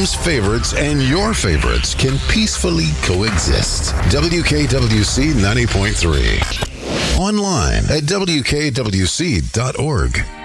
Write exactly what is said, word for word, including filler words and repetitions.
Tom's favorites and your favorites can peacefully coexist. W K W C ninety point three. Online at W K W C dot org.